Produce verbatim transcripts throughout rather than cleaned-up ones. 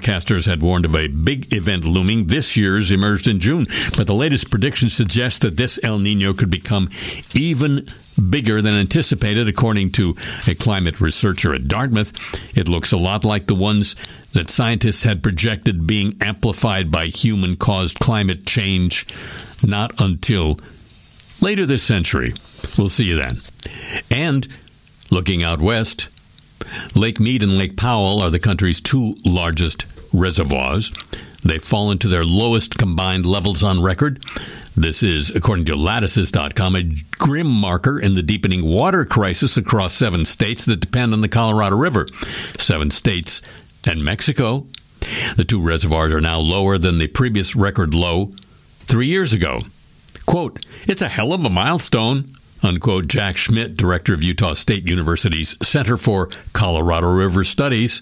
forecasters had warned of a big event looming. This year's emerged in June, but the latest predictions suggest that this El Nino could become even bigger than anticipated, according to a climate researcher at Dartmouth. It looks a lot like the ones that scientists had projected being amplified by human-caused climate change, not until later this century. We'll see you then. And looking out west, Lake Mead and Lake Powell are the country's two largest reservoirs. They've fallen to their lowest combined levels on record. This is, according to lattices dot com, a grim marker in the deepening water crisis across seven states that depend on the Colorado River. Seven states and Mexico. The two reservoirs are now lower than the previous record low three years ago. Quote, "It's a hell of a milestone," unquote, Jack Schmidt, director of Utah State University's Center for Colorado River Studies.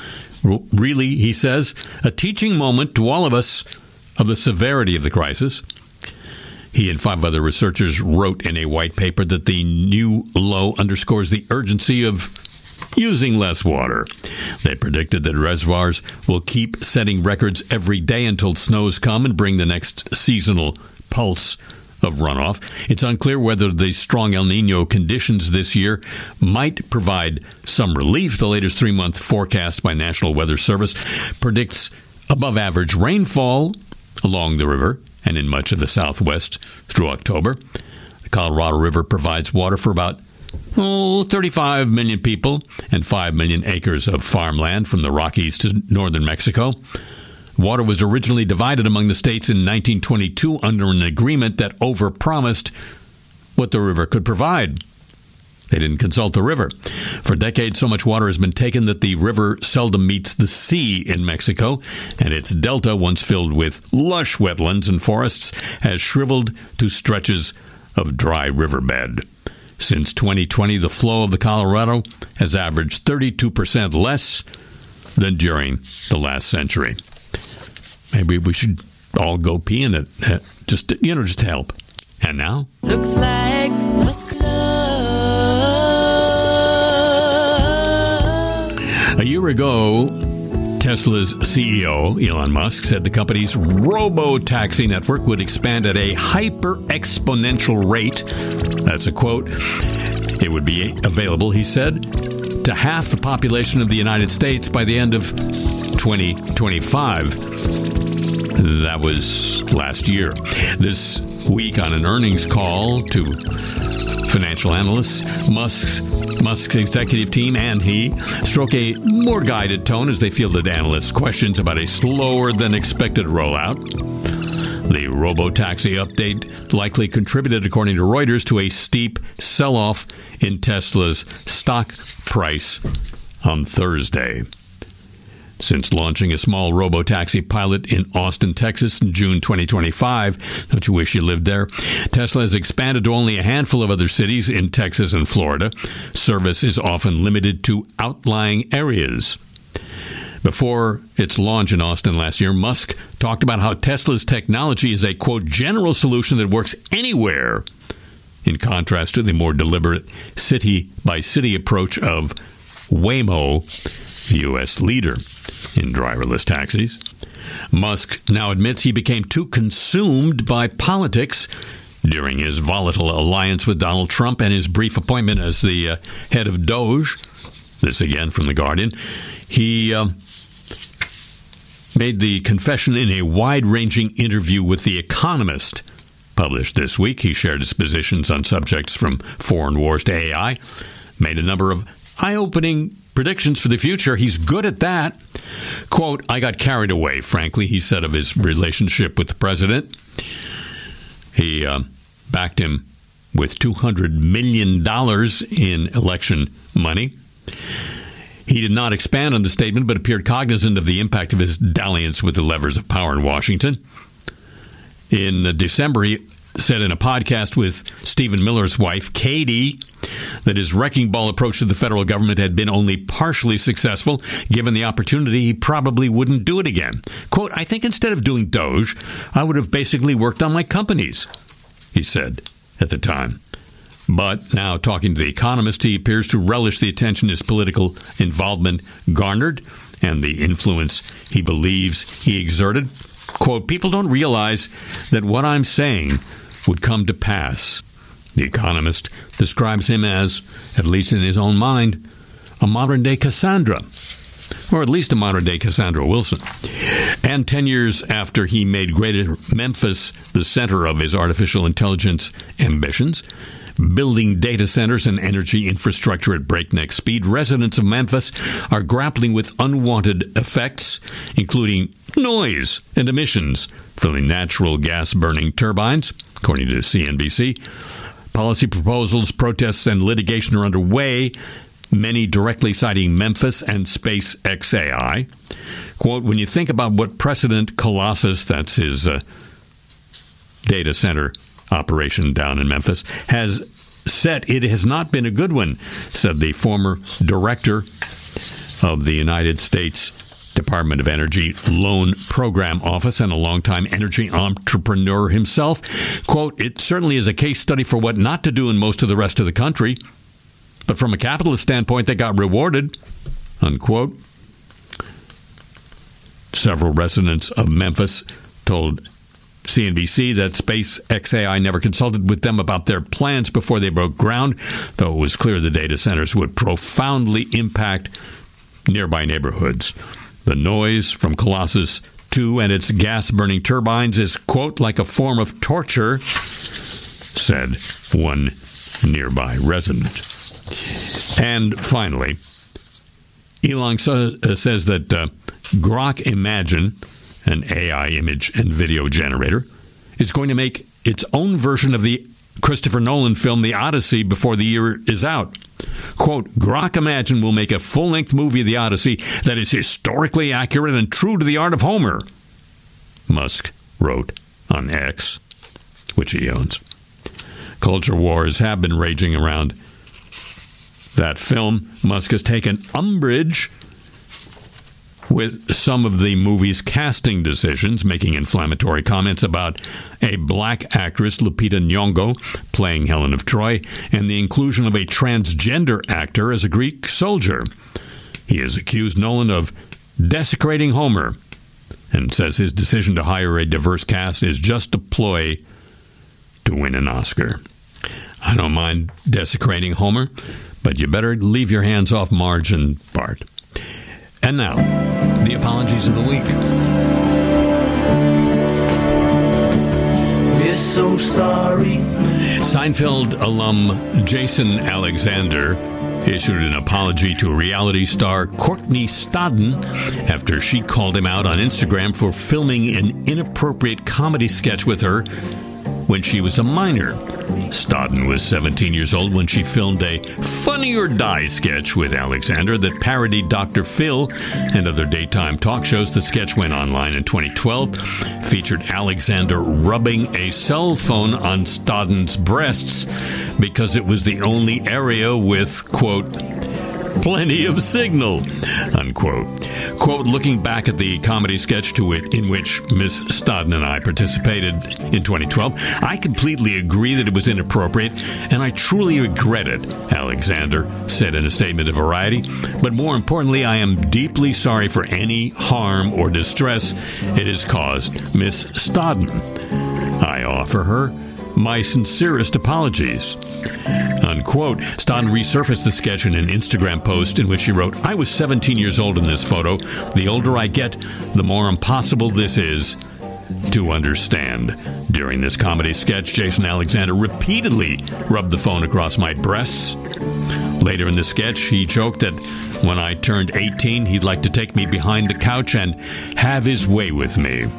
Really, he says, a teaching moment to all of us of the severity of the crisis. He and five other researchers wrote in a white paper that the new low underscores the urgency of using less water. They predicted that reservoirs will keep setting records every day until snows come and bring the next seasonal pulse of runoff. It's unclear whether the strong El Nino conditions this year might provide some relief. The latest three-month forecast by National Weather Service predicts above-average rainfall along the river and in much of the southwest through October. The Colorado River provides water for about oh, thirty-five million people and five million acres of farmland from the Rockies to northern Mexico. Water was originally divided among the states in nineteen twenty-two under an agreement that overpromised what the river could provide. They didn't consult the river. For decades, so much water has been taken that the river seldom meets the sea in Mexico, and its delta, once filled with lush wetlands and forests, has shriveled to stretches of dry riverbed. Since twenty twenty, the flow of the Colorado has averaged thirty-two percent less than during the last century. Maybe we should all go pee in it, just to, you know, just to help. And now, looks like Musk love. A year ago, Tesla's C E O, Elon Musk, said the company's robo-taxi network would expand at a hyper-exponential rate. That's a quote. It would be available, he said, to half the population of the United States by the end of twenty twenty-five. That was last year. This week, on an earnings call to financial analysts, Musk's, Musk's executive team and he struck a more guided tone as they fielded analysts' questions about a slower-than-expected rollout. The robo-taxi update likely contributed, according to Reuters, to a steep sell-off in Tesla's stock price on Thursday. Since launching a small robo-taxi pilot in Austin, Texas in June twenty twenty-five, don't you wish you lived there? Tesla has expanded to only a handful of other cities in Texas and Florida. Service is often limited to outlying areas. Before its launch in Austin last year, Musk talked about how Tesla's technology is a, quote, general solution that works anywhere, in contrast to the more deliberate city-by-city approach of Waymo, the U S leader in driverless taxis. Musk now admits he became too consumed by politics during his volatile alliance with Donald Trump and his brief appointment as the uh, head of Doge. This again from The Guardian. He uh, made the confession in a wide-ranging interview with The Economist, published this week. He shared his positions on subjects from foreign wars to A I, made a number of eye-opening predictions for the future. He's good at that. Quote, I got carried away, frankly, he said of his relationship with the president. He uh, backed him with two hundred million dollars in election money. He did not expand on the statement, but appeared cognizant of the impact of his dalliance with the levers of power in Washington. In uh, December, he said in a podcast with Stephen Miller's wife, Katie, that his wrecking ball approach to the federal government had been only partially successful. Given the opportunity, he probably wouldn't do it again. Quote, I think instead of doing Doge, I would have basically worked on my companies, he said at the time. But now, talking to The Economist, he appears to relish the attention his political involvement garnered and the influence he believes he exerted. Quote, people don't realize that what I'm saying would come to pass. The Economist describes him as, at least in his own mind, a modern-day Cassandra, or at least a modern-day Cassandra Wilson. And ten years after he made Greater Memphis the center of his artificial intelligence ambitions, building data centers and energy infrastructure at breakneck speed, residents of Memphis are grappling with unwanted effects, including noise and emissions from the natural gas-burning turbines, according to C N B C. Policy proposals, protests, and litigation are underway, many directly citing Memphis and SpaceX A I. Quote, when you think about what Precedent Colossus, that's his uh, data center operation down in Memphis, has said, it has not been a good one, said the former director of the United States Department of Energy Loan Program Office and a longtime energy entrepreneur himself. Quote, it certainly is a case study for what not to do in most of the rest of the country, but from a capitalist standpoint, they got rewarded, unquote. Several residents of Memphis told C N B C that SpaceX A I never consulted with them about their plans before they broke ground, though it was clear the data centers would profoundly impact nearby neighborhoods. The noise from Colossus two and its gas-burning turbines is, quote, like a form of torture, said one nearby resident. And finally, Elon so, uh, says that uh, Grok Imagine, an A I image and video generator, is going to make its own version of the Christopher Nolan film The Odyssey before the year is out. Quote, Grok Imagine will make a full-length movie of The Odyssey that is historically accurate and true to the art of Homer, Musk wrote on X, which he owns. Culture wars have been raging around that film. Musk has taken umbrage with some of the movie's casting decisions, making inflammatory comments about a black actress, Lupita Nyong'o, playing Helen of Troy, and the inclusion of a transgender actor as a Greek soldier. He has accused Nolan of desecrating Homer and says his decision to hire a diverse cast is just a ploy to win an Oscar. I don't mind desecrating Homer, but you better leave your hands off Marge and Bart. And now, the apologies of the week. We're so sorry. Seinfeld alum Jason Alexander issued an apology to reality star Courtney Stodden after she called him out on Instagram for filming an inappropriate comedy sketch with her when she was a minor. Stodden was seventeen years old when she filmed a Funny or Die sketch with Alexander that parodied Doctor Phil and other daytime talk shows. The sketch went online in twenty twelve, featured Alexander rubbing a cell phone on Stodden's breasts because it was the only area with, quote, plenty of signal, unquote. Quote, looking back at the comedy sketch to it in which Miss Stodden and I participated in twenty twelve, I completely agree that it was inappropriate, and I truly regret it, Alexander said in a statement to Variety. But more importantly, I am deeply sorry for any harm or distress it has caused Miss Stodden. I offer her my sincerest apologies, unquote. Stodden resurfaced the sketch in an Instagram post in which she wrote, I was seventeen years old in this photo. The older I get, the more impossible this is to understand. During this comedy sketch, Jason Alexander repeatedly rubbed the phone across my breasts. Later in the sketch, he joked that when I turned eighteen, he'd like to take me behind the couch and have his way with me.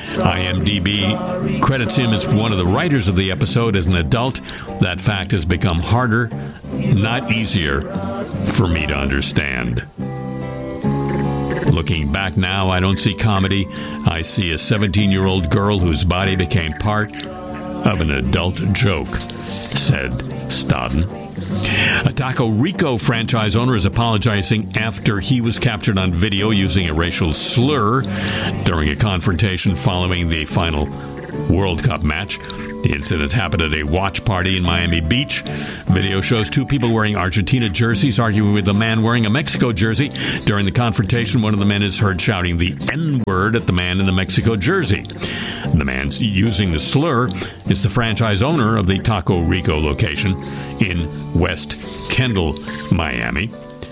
IMDb credits him as one of the writers of the episode. As an adult, that fact has become harder, not easier, for me to understand. Looking back now, I don't see comedy. I see a seventeen-year-old girl whose body became part of an adult joke, said Stodden. A Taco Rico franchise owner is apologizing after he was captured on video using a racial slur during a confrontation following the final World Cup match. The incident happened at a watch party in Miami Beach. Video shows two people wearing Argentina jerseys arguing with a man wearing a Mexico jersey. During the confrontation, one of the men is heard shouting the N-word at the man in the Mexico jersey. The man using the slur is the franchise owner of the Taco Rico location in West Kendall, Miami.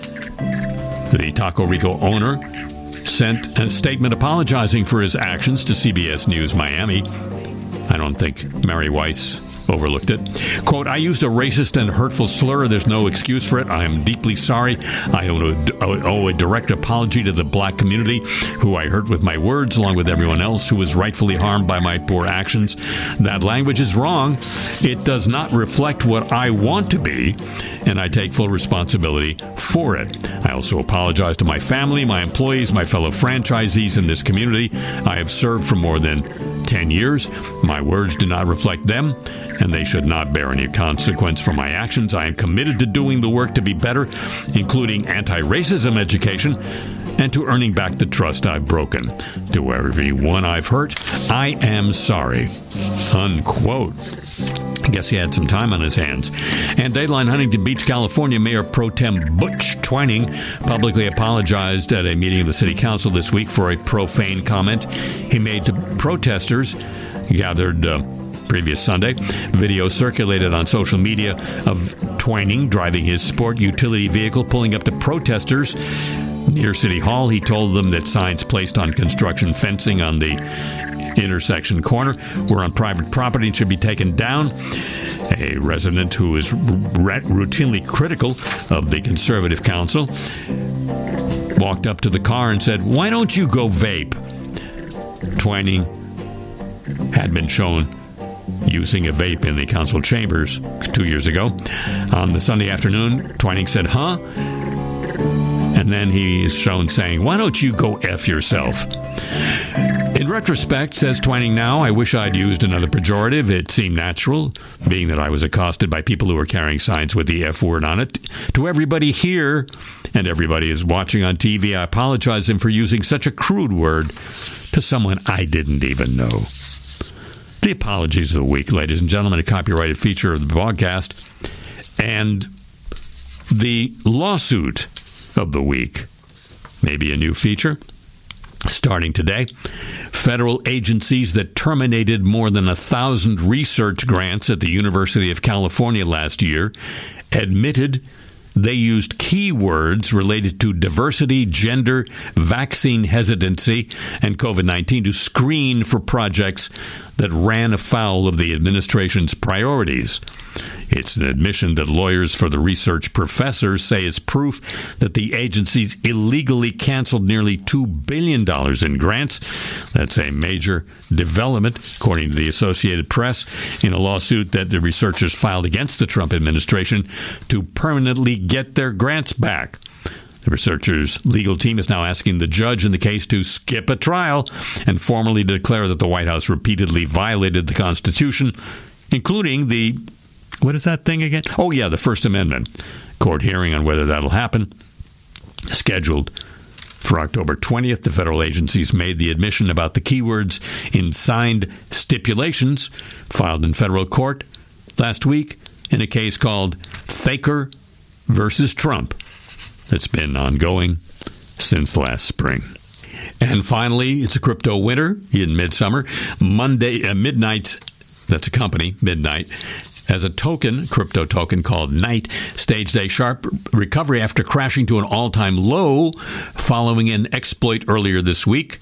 The Taco Rico owner sent a statement apologizing for his actions to C B S News Miami. I don't think Mary Weiss overlooked it. Quote, I used a racist and hurtful slur. There's no excuse for it. I am deeply sorry. I owe a, owe a direct apology to the black community who I hurt with my words, along with everyone else who was rightfully harmed by my poor actions. That language is wrong. It does not reflect what I want to be, and I take full responsibility for it. I also apologize to my family, my employees, my fellow franchisees in this community. I have served for more than ten years. My words do not reflect them, and they should not bear any consequence for my actions. I am committed to doing the work to be better, including anti-racism education, and to earning back the trust I've broken. To everyone I've hurt, I am sorry. Unquote. I guess he had some time on his hands. And Dateline Huntington Beach, California, Mayor Pro Tem Butch Twining publicly apologized at a meeting of the city council this week for a profane comment he made to protesters gathered uh, previous Sunday. Video circulated on social media of Twining driving his sport utility vehicle pulling up to protesters near City Hall. He told them that signs placed on construction fencing on the intersection corner were on private property and should be taken down. A resident who is r- routinely critical of the Conservative Council walked up to the car and said, "Why don't you go vape?" Twining had been shown using a vape in the council chambers two years ago. On the Sunday afternoon, Twining said, "Huh?" And then he is shown saying, "Why don't you go F yourself?" In retrospect, says Twining now, I wish I'd used another pejorative. It seemed natural, being that I was accosted by people who were carrying signs with the F word on it. To everybody here, and everybody is watching on T V, I apologize for using such a crude word to someone I didn't even know. The apologies of the week, ladies and gentlemen, a copyrighted feature of the broadcast. And the lawsuit of the week, maybe a new feature. Starting today, federal agencies that terminated more than a thousand research grants at the University of California last year admitted they used keywords related to diversity, gender, vaccine hesitancy, and COVID nineteen to screen for projects that ran afoul of the administration's priorities. It's an admission that lawyers for the research professors say is proof that the agencies illegally canceled nearly two billion dollars in grants. That's a major development, according to the Associated Press, in a lawsuit that the researchers filed against the Trump administration to permanently get their grants back. The researchers' legal team is now asking the judge in the case to skip a trial and formally declare that the White House repeatedly violated the Constitution, including the, what is that thing again? Oh, yeah, the First Amendment. Court hearing on whether that'll happen, scheduled for October twentieth. The federal agencies made the admission about the keywords in signed stipulations filed in federal court last week in a case called Thaker versus Trump. That's been ongoing since last spring. And finally, it's a crypto winter in midsummer. Monday, uh, Midnight, that's a company, Midnight, as a token, crypto token called Knight, staged a sharp recovery after crashing to an all-time low following an exploit earlier this week.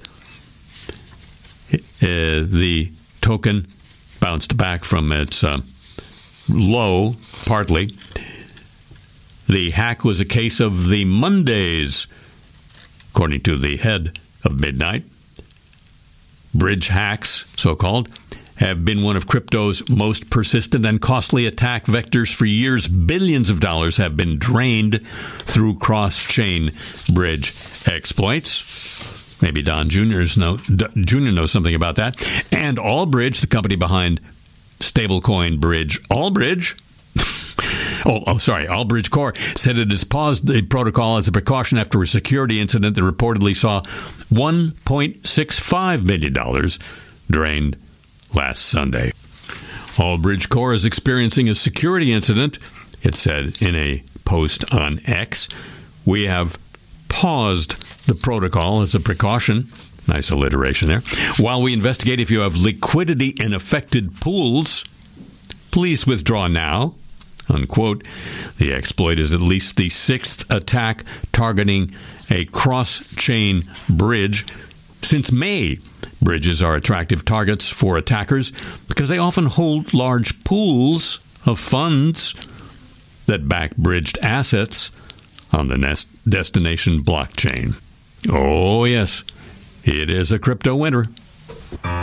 Uh, the token bounced back from its uh, low, partly. The hack was a case of the Mondays, according to the head of Midnight. Bridge hacks, so-called, have been one of crypto's most persistent and costly attack vectors for years. Billions of dollars have been drained through cross-chain bridge exploits. Maybe Don Junior's know, Junior knows something about that. And Allbridge, the company behind stablecoin bridge Allbridge, Oh, oh, sorry. Allbridge Core said it has paused the protocol as a precaution after a security incident that reportedly saw one point six five million dollars drained last Sunday. Albridge Core is experiencing a security incident, it said in a post on X. We have paused the protocol as a precaution. Nice alliteration there. While we investigate if you have liquidity in affected pools, please withdraw now. Unquote. The exploit is at least the sixth attack targeting a cross-chain bridge. Since May, bridges are attractive targets for attackers because they often hold large pools of funds that back bridged assets on the Nest destination blockchain. Oh, yes, it is a crypto winter.